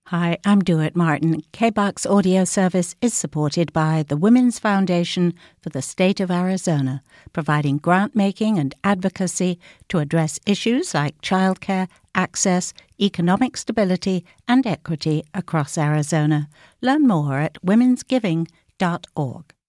Hi, I'm Dewitt Martin. KBOX audio service is supported by the Women's Foundation for the State of Arizona, providing grant-making and advocacy to address issues like childcare, access, economic stability, and equity across Arizona. Learn more at womensgiving.org.